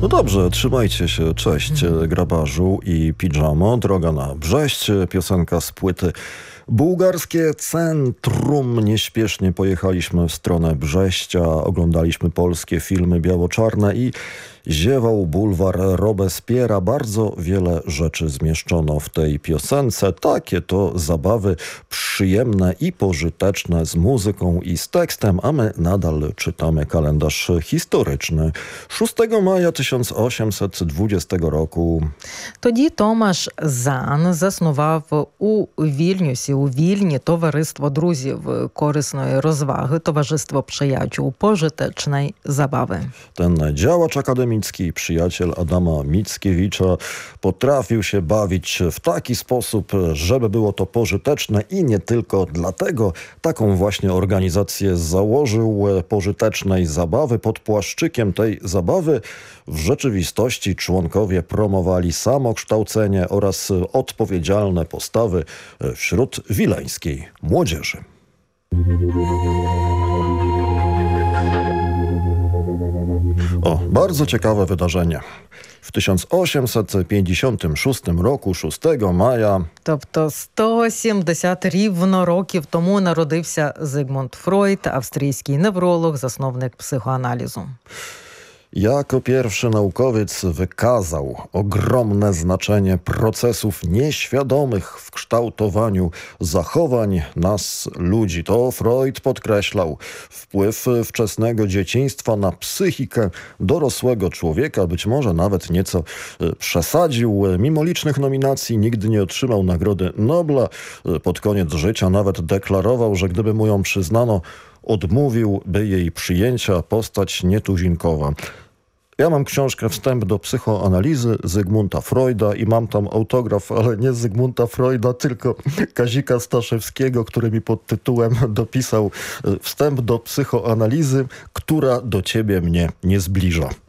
No dobrze, trzymajcie się. Cześć, grabarzu i pidżamo. Droga na Brześć, piosenka z płyty Bułgarskie Centrum. Nieśpiesznie pojechaliśmy w stronę Brześcia, oglądaliśmy polskie filmy biało-czarne i ziewał bulwar Robespiera. Bardzo wiele rzeczy zmieszczono w tej piosence. Takie to zabawy przyjemne i pożyteczne z muzyką i z tekstem, a my nadal czytamy kalendarz historyczny. 6 maja 1820 roku. Тоді Томаш Зан заснував у Вільні товариство друзів корисної розваги, товариство przyjaciół pożytecznej zabawy. Ten działacz akademicki, przyjaciel Adama Mickiewicza, potrafił się bawić w taki sposób, żeby było to pożyteczne i nie tylko dlatego taką właśnie organizację założył pożytecznej zabawy. Pod płaszczykiem tej zabawy w rzeczywistości członkowie promowali samokształcenie oraz odpowiedzialne postawy wśród wileńskiej młodzieży. O, bardzo ciekawe wydarzenie. W 1856 roku, 6 maja... Тобто 170 рівно років тому народився Зигмунд Фройд, австрійський невролог, засновник психоаналізу. Jako pierwszy naukowiec wykazał ogromne znaczenie procesów nieświadomych w kształtowaniu zachowań nas, ludzi. To Freud podkreślał wpływ wczesnego dzieciństwa na psychikę dorosłego człowieka. Być może nawet nieco przesadził. Mimo licznych nominacji nigdy nie otrzymał Nagrody Nobla. Pod koniec życia nawet deklarował, że gdyby mu ją przyznano, odmówiłby jej przyjęcia. Postać nietuzinkowa. Ja mam książkę Wstęp do psychoanalizy Zygmunta Freuda i mam tam autograf, ale nie Zygmunta Freuda, tylko Kazika Staszewskiego, który mi pod tytułem dopisał Wstęp do psychoanalizy, która do ciebie mnie nie zbliża.